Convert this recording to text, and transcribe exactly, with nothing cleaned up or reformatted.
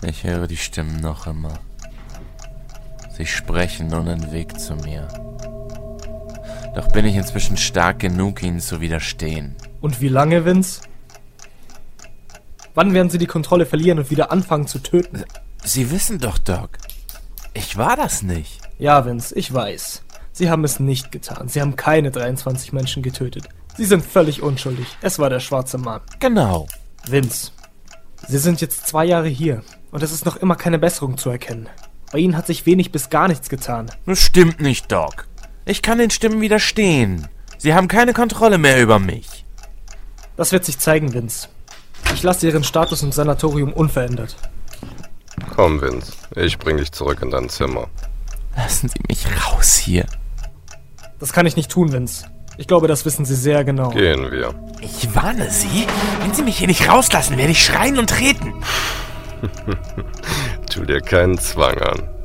Ich höre die Stimmen noch immer. Sie sprechen nun den Weg zu mir. Doch bin ich inzwischen stark genug, ihnen zu widerstehen. Und wie lange, Vince? Wann werden Sie die Kontrolle verlieren und wieder anfangen zu töten? Sie wissen doch, Doc. Ich war das nicht. Ja, Vince, ich weiß. Sie haben es nicht getan. Sie haben keine dreiundzwanzig Menschen getötet. Sie sind völlig unschuldig. Es war der schwarze Mann. Genau. Vince, Sie sind jetzt zwei Jahre hier und es ist noch immer keine Besserung zu erkennen. Bei Ihnen hat sich wenig bis gar nichts getan. Das stimmt nicht, Doc. Ich kann den Stimmen widerstehen. Sie haben keine Kontrolle mehr über mich. Das wird sich zeigen, Vince. Ich lasse Ihren Status im Sanatorium unverändert. Komm, Vince. Ich bring dich zurück in dein Zimmer. Lassen Sie mich raus hier. Das kann ich nicht tun, Vince. Ich glaube, das wissen Sie sehr genau. Gehen wir. Ich warne Sie. Wenn Sie mich hier nicht rauslassen, werde ich schreien und treten. Tu dir keinen Zwang an.